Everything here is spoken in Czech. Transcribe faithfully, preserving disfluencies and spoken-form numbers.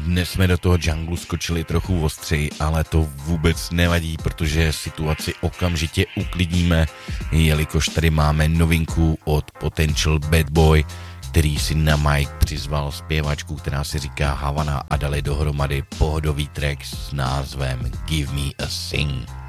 dnes jsme do toho junglu skočili trochu ostřeji, ale to vůbec nevadí, protože situaci okamžitě uklidníme, jelikož tady máme novinku od Potential Bad Boy, který si na mic přizval zpěvačku, která si říká Havana, a dali dohromady pohodový track s názvem Give Me a Sing.